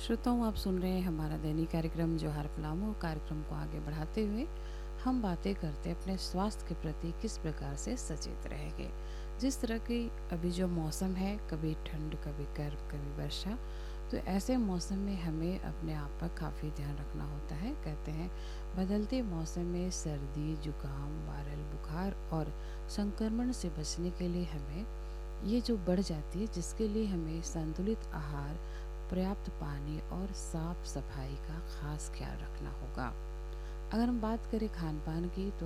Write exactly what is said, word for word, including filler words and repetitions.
श्रोताओं, आप सुन रहे हैं हमारा दैनिक कार्यक्रम जोहार पलामू। कार्यक्रम को आगे बढ़ाते हुए हम बातें करते हैं अपने स्वास्थ्य के प्रति किस प्रकार से सचेत रहेंगे। जिस तरह की अभी जो मौसम है, कभी ठंड, कभी गर्म, कभी वर्षा, तो ऐसे मौसम में हमें अपने आप पर काफ़ी ध्यान रखना होता है। कहते हैं बदलते मौसम में सर्दी, जुकाम, वायरल बुखार और संक्रमण से बचने के लिए हमें ये जो बढ़ जाती है, जिसके लिए हमें संतुलित आहार, पर्याप्त पानी और साफ सफाई का खास ख्याल रखना होगा। अगर हम बात करें खान पान की, तो